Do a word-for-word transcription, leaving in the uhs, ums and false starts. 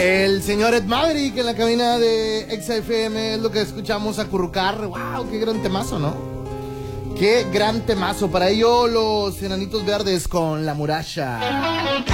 El señor Ed Maverick en la cabina de Exa F M es lo que escuchamos acurrucar. ¡Wow! ¡Qué gran temazo!, ¿no? ¡Qué gran temazo! Para ello, los Enanitos Verdes con La Muralla.